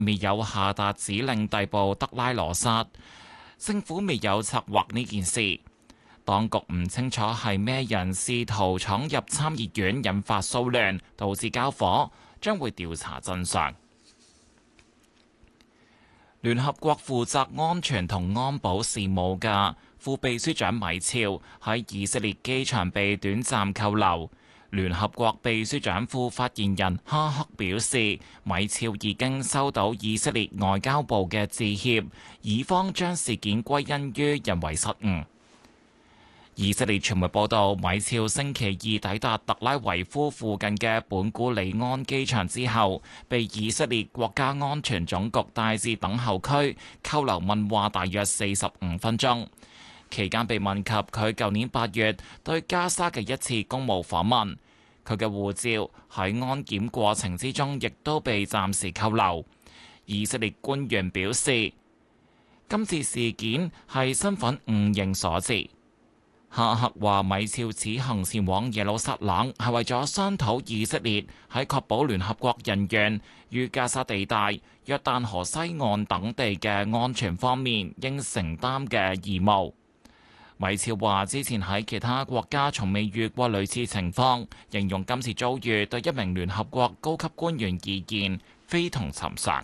未有下達指令逮捕德拉羅薩，政府未有策劃呢件事。當局唔清楚係咩人試圖闖入參議院，引發騷亂，導致交火，將會調查真相。聯合國負責安全同安保事務嘅副秘書長米肖喺以色列機場被短暫扣留。聯合國秘書長副發言人哈克表示，米肖已經收到以色列外交部嘅致歉，以方將事件歸因於人為失誤。以色列傳媒報道，米肖星期二抵達特拉維夫附近嘅本古里安機場之後，被以色列國家安全總局帶至等候區扣留問話大約45分鐘。期間被問及佢舊年8月對加沙嘅一次公務訪問，佢嘅護照喺安檢過程之中亦都被暫時扣留。以色列官員表示，今次事件係身份誤認所致。哈克話，米肖此行前往耶路撒冷係為咗商討以色列喺確保聯合國人員於加沙地帶、約旦河西岸等地嘅安全方面應承擔嘅義務。米肖話，之前喺其他國家從未遇過類似情況，形容今次遭遇對一名聯合國高級官員而言非同尋常。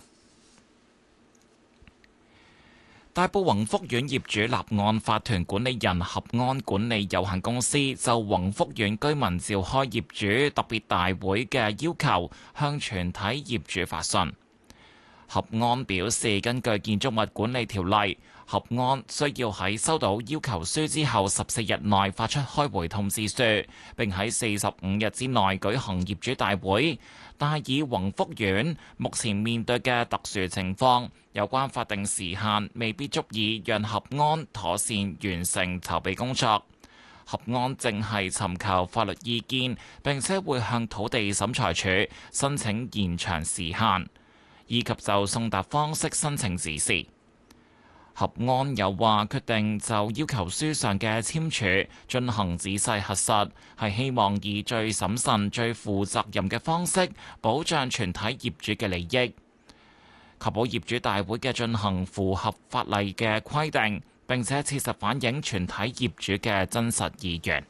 大埔宏福苑業主立案法團管理人合安管理有限公司就宏福苑居民召開業主特別大會嘅要求，向全體業主發信。合安表示，根據建築物管理條例，合安需要喺收到要求書之後14日內發出開會通知書，並喺45日之內舉行業主大會。但係以宏福苑目前面對嘅特殊情況，有關法定時限未必足以讓合安妥善完成籌備工作。合安正係尋求法律意見，並且會向土地審裁處申請延長時限，以及就送達方式申請指示。合安又話決定就要求書上嘅簽署進行仔細核實，係希望以最審慎、最負責任嘅方式保障全體業主嘅利益，確保業主大會嘅進行符合法例嘅規定，並且切實反映全體業主嘅真實意願。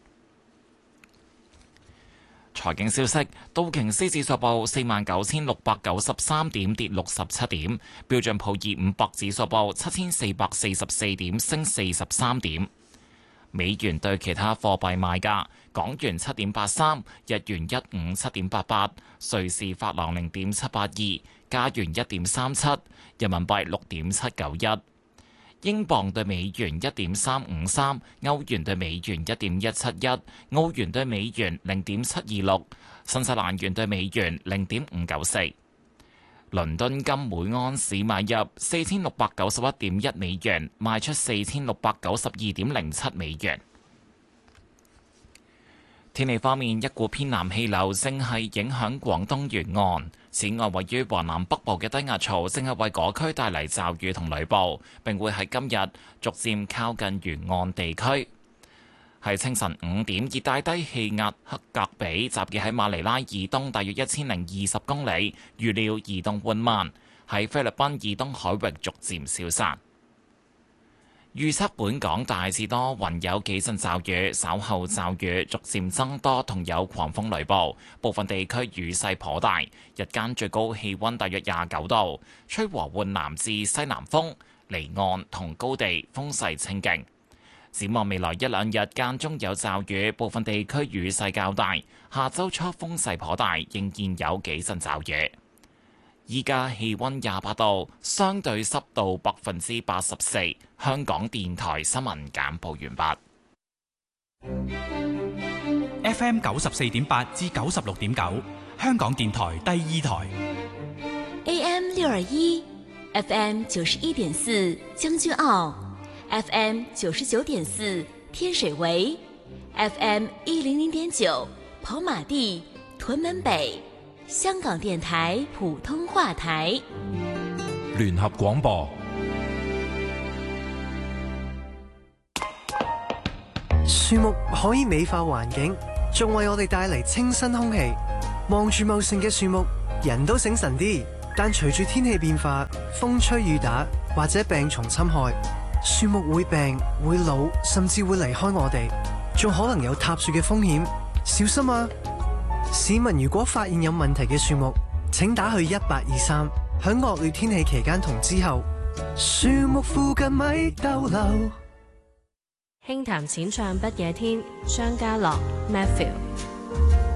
財經消息，道瓊斯指數報49,693點，跌67點；標準普爾500指數報7,444點，升43點。美元對其他貨幣賣價：港元7.83，日元157.88，瑞士法郎0.782，加元1.37，人民幣6.791。英鎊對美元1.353，歐元對美元1.171，澳元對美元0.726，新西蘭元對美元0.594。倫敦金每安士買入4691.1美元，賣出4692.07美元。天氣方面，一股偏南氣流正係影響廣東沿岸。此外，位於華南北部嘅低壓槽正係為嗰區帶嚟驟雨同雷暴，並會喺今日逐漸靠近沿岸地區。喺清晨5點，熱帶低氣壓克格比集結喺馬尼拉以東大約1020公里，預料移動緩慢，喺菲律賓以東海域逐漸消散。預測本港大致多雲，有幾陣驟雨，稍後驟雨逐漸增多，同有狂風雷暴，部分地區雨勢頗大。日間最高氣溫大約29度，吹和緩南至西南風，離岸同高地風勢清勁。展望未來一兩日間中有驟雨，部分地區雨勢較大。下周初風勢頗大，仍然有幾陣驟雨。依家氣溫28度，相對濕度84%。香港電台新聞簡報完畢。FM 94.8至96.9，香港電台第二台。 AM 621 ，FM 91.4將軍澳 ，FM 99.4天水圍 ，FM 100.9跑馬地屯門北。香港電台普通話台， 聯合廣播。 樹木可以美化環境，仲為我哋帶嚟清新空氣。望住茂盛嘅樹木，人都醒神啲。 但隨住天氣變化，風吹雨打或者病蟲侵害，樹木會病、會老，甚至會離開我哋，仲可能有塌樹嘅風險，小心啊！市民如果發現有問題嘅樹木，請打去1823，響惡劣天氣期間同之後，樹木附近咪逗留。 輕談淺唱不夜天，張家樂 Matthew。